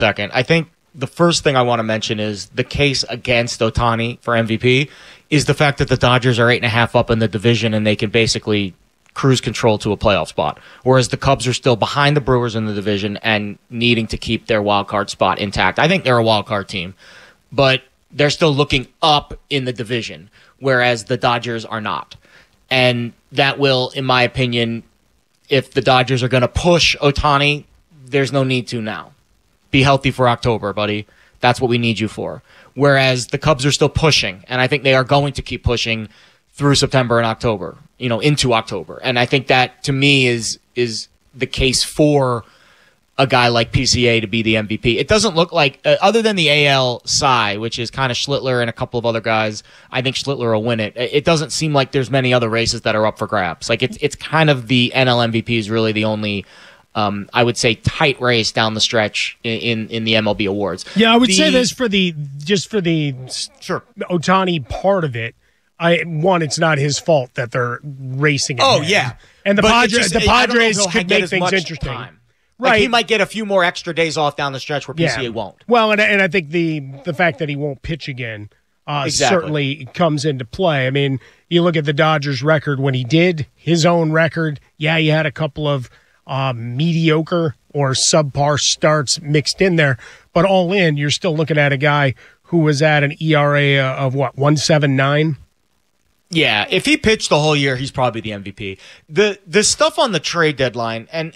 second. I think the first thing I want to mention is the case against Ohtani for MVP is the fact that the Dodgers are 8.5 up in the division and they can basically cruise control to a playoff spot, whereas the Cubs are still behind the Brewers in the division and needing to keep their wild card spot intact. I think they're a wild card team, but they're still looking up in the division, whereas the Dodgers are not. And that will, in my opinion, if the Dodgers are going to push Ohtani, there's no need to now. Be healthy for October, buddy. That's what we need you for. Whereas the Cubs are still pushing, and I think they are going to keep pushing through September and October, into October. And I think that, to me, is the case for a guy like PCA to be the MVP. It doesn't look like, other than the AL Cy, which is kind of Schlittler and a couple of other guys, I think Schlittler will win it. It doesn't seem like there's many other races that are up for grabs. Like, it's kind of the NL MVP is really the only, I would say, tight race down the stretch in the MLB awards. Yeah, I would say this for the sure Ohtani part of it. It's not his fault that they're racing. Yeah, and the Padres could make things interesting. Time. Right, like he might get a few more extra days off down the stretch where PCA won't. Well, and I think the fact that he won't pitch again certainly comes into play. I mean, you look at the Dodgers' record when he did his own record. Yeah, he had a couple of mediocre or subpar starts mixed in there, but all in, you're still looking at a guy who was at an ERA of 1.79. Yeah, if he pitched the whole year, he's probably the MVP. The stuff on the trade deadline, and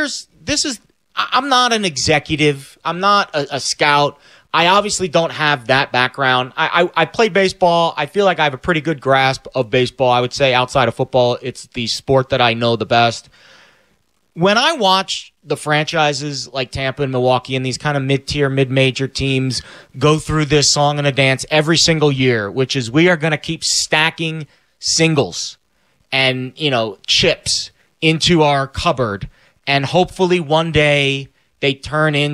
I'm not an executive. I'm not a scout. I obviously don't have that background. I play baseball. I feel like I have a pretty good grasp of baseball. I would say outside of football, it's the sport that I know the best. When I watch the franchises like Tampa and Milwaukee and these kind of mid-tier, mid-major teams go through this song and a dance every single year, which is we are going to keep stacking singles and, chips into our cupboard, and hopefully one day they turn into